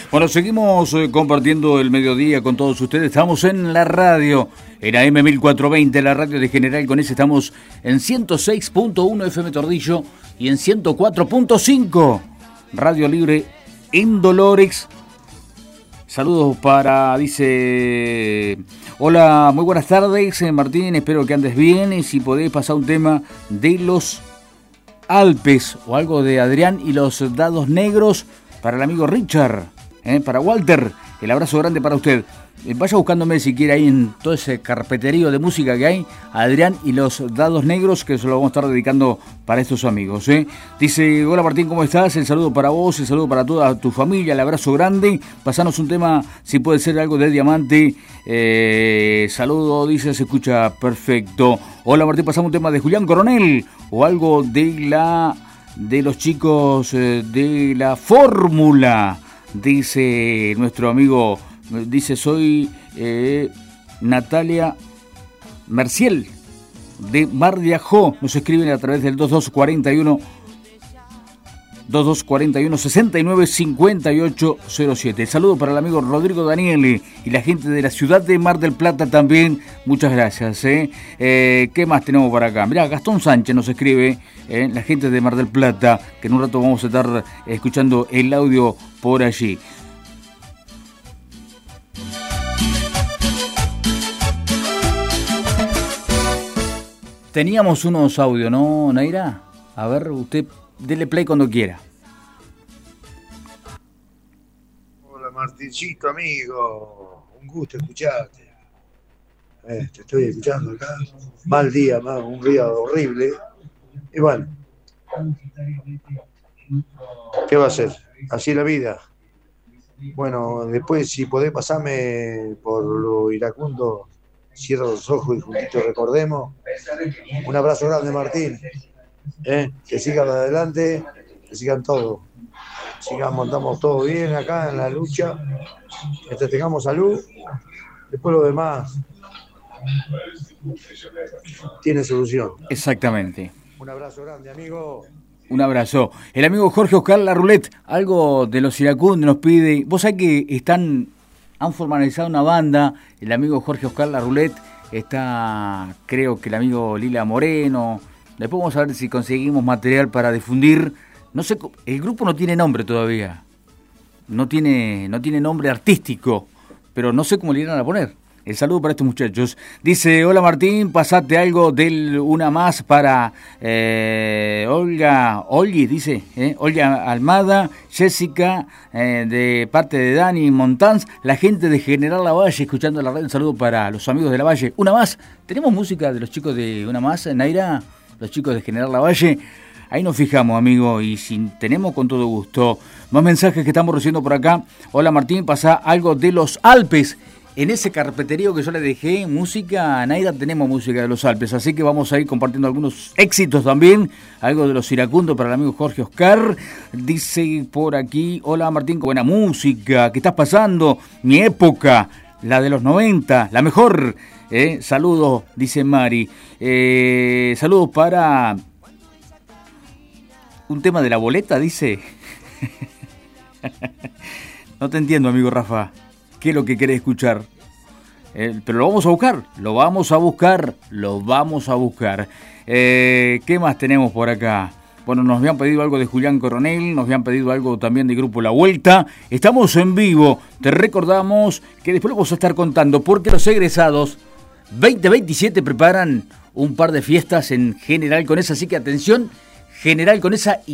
Bueno, seguimos compartiendo el mediodía con todos ustedes. Estamos en la radio, en AM 1420, la radio de General Con ese. Estamos en 106.1 FM Tordillo y en 104.5 Radio Libre en Dolores. Saludos para, dice, hola, muy buenas tardes, Martín, espero que andes bien y si podés pasar un tema de los Alpes o algo de Adrián y los dados negros para el amigo Richard, para Walter, el abrazo grande para usted. Vaya buscándome si quiere ahí en todo ese carpeterío de música que hay, Adrián y los dados negros, que se lo vamos a estar dedicando para estos amigos. Dice, hola Martín, ¿cómo estás? El saludo para vos, el saludo para toda tu familia, el abrazo grande. Pasanos un tema, si puede ser algo de Diamante. Saludo, dice, se escucha perfecto. Hola Martín, pasamos un tema de Julián Coronel o algo de los chicos de la Fórmula, dice nuestro amigo. Dice, soy Natalia Merciel de Mar de Ajó. Nos escriben a través del 2241 695807. Saludo para el amigo Rodrigo Daniele y la gente de la ciudad de Mar del Plata también. Muchas gracias. ¿Qué más tenemos por acá? Mirá, Gastón Sánchez nos escribe, la gente de Mar del Plata, que en un rato vamos a estar escuchando el audio por allí. Teníamos unos audios, ¿no, Naira? A ver, usted dele play cuando quiera. Hola, Martincito, amigo. Un gusto escucharte. Te estoy escuchando acá. Mal día, un día horrible. Y bueno, ¿qué va a ser? Así es la vida. Bueno, después, si podés pasarme por lo iracundo, cierra los ojos y juntitos recordemos. Un abrazo grande, Martín. Que sigan adelante, que sigan todo. Montamos todo bien acá en la lucha. Mientras tengamos salud, después lo demás tiene solución. Exactamente. Un abrazo grande, amigo. Un abrazo. El amigo Jorge Oscar Larroulet, algo de los iracundos nos pide. Vos sabés que han formalizado una banda, el amigo Jorge Oscar Larroulet, está, creo que el amigo Lila Moreno. Después vamos a ver si conseguimos material para difundir. No sé, el grupo no tiene nombre todavía. No tiene nombre artístico, pero no sé cómo le irán a poner. El saludo para estos muchachos. Dice, hola Martín, pasate algo del una más para Olga Almada, Jessica, de parte de Dani Montanz, la gente de General Lavalle, escuchando la radio. Un saludo para los amigos de Lavalle. Una más, tenemos música de los chicos de Una Más, Naira, los chicos de General Lavalle. Ahí nos fijamos, amigo, y si tenemos, con todo gusto. Más mensajes que estamos recibiendo por acá. Hola Martín, pasa algo de los Alpes. En ese carpeterío que yo le dejé música, Naira, tenemos música de los Alpes, así que vamos a ir compartiendo algunos éxitos también, algo de los iracundos para el amigo Jorge Oscar. Dice por aquí, hola Martín, buena música, ¿qué estás pasando? Mi época, la de los 90, la mejor. Saludos, dice Mari. Saludos para un tema de la boleta, dice. No te entiendo, amigo Rafa. ¿Qué es lo que querés escuchar? Pero lo vamos a buscar. ¿Qué más tenemos por acá? Bueno, nos habían pedido algo de Julián Coronel, nos habían pedido algo también del grupo La Vuelta. Estamos en vivo. Te recordamos que después lo vamos a estar contando porque los egresados 2027 preparan un par de fiestas en General Conesa. Así que atención, General Conesa.